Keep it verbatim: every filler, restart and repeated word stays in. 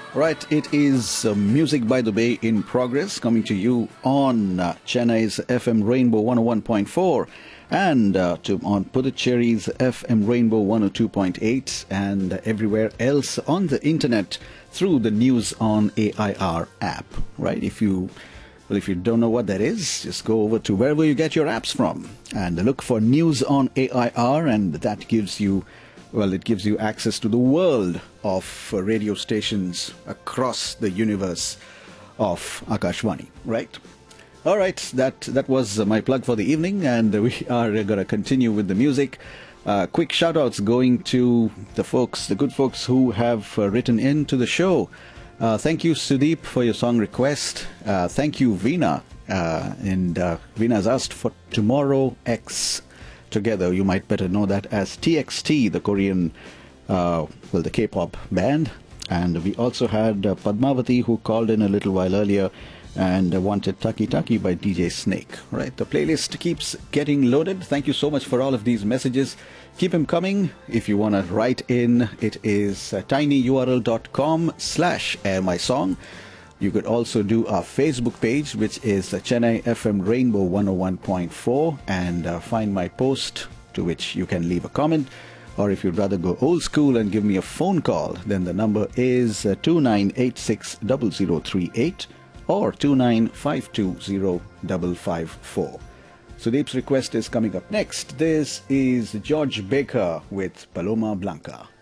Right, it is uh, Music by the Bay in progress, coming to you on uh, Chennai's F M Rainbow one oh one point four and uh, to, on Puducherry's F M Rainbow one oh two point eight and everywhere else on the internet through the News on A I R app. Right, if you well, if you don't know what that is, just go over to wherever you get your apps from and look for News on A I R, and that gives you Well, it gives you access to the world of uh, radio stations across the universe of Akashvani, right? All right, that that was uh, my plug for the evening, and we are going to continue with the music. Uh, quick shout-outs going to the folks, the good folks who have uh, written in to the show. Uh, thank you, Sudeep, for your song request. Uh, thank you, Veena. Uh, and uh, Veena has asked for Tomorrow X Together. You might better know that as T X T, the Korean, uh, well, the K-pop band. And we also had uh, Padmavati, who called in a little while earlier and uh, wanted Taki Taki by D J Snake. Right, the playlist keeps getting loaded. Thank you so much for all of these messages. Keep them coming. If you want to write in, it is uh, tinyurl.com slash airmysong. You could also do our Facebook page, which is Chennai F M Rainbow one oh one point four, and uh, find my post to which you can leave a comment. Or if you'd rather go old school and give me a phone call, then the number is uh, two nine eight six zero zero three eight or two nine five two zero five five four. Sudeep's request is coming up next. This is George Baker with Paloma Blanca.